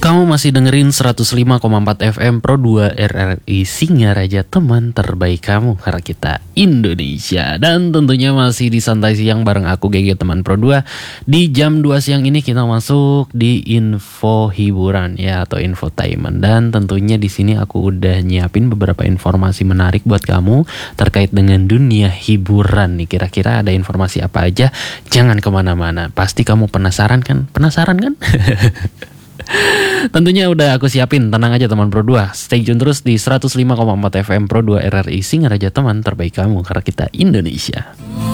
Kamu masih dengerin 105,4 FM Pro 2 RRI Singaraja, teman terbaik kamu karena kita Indonesia. Dan tentunya masih di Santai Siang bareng aku GG teman Pro 2. Di jam 2 siang ini kita masuk di info hiburan ya, atau infotainment. Dan tentunya di sini aku udah nyiapin beberapa informasi menarik buat kamu terkait dengan dunia hiburan nih. Kira-kira ada informasi apa aja? Jangan kemana-mana, pasti kamu penasaran kan? Penasaran kan? Tentunya udah aku siapin, tenang aja teman Pro 2. Stay tune terus di 105,4 FM Pro 2 RRI Singaraja, teman terbaik kamu karena kita Indonesia.